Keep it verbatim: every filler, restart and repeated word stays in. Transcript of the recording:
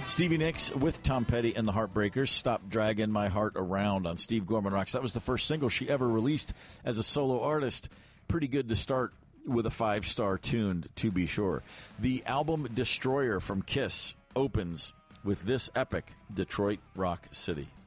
Stevie Nicks with Tom Petty and the Heartbreakers, Stop Dragging My Heart Around on Steve Gorman Rocks. That was the first single she ever released as a solo artist. Pretty good to start with a five-star tune, to be sure. The album Destroyer from Kiss opens with this epic, Detroit Rock City.